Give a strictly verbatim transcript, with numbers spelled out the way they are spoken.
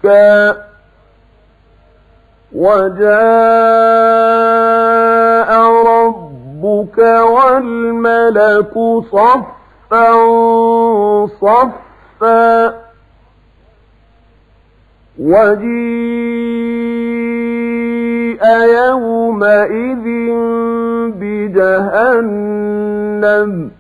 دكا وجاء ربك والملك صفا صفا وجيء يومئذ بجهنم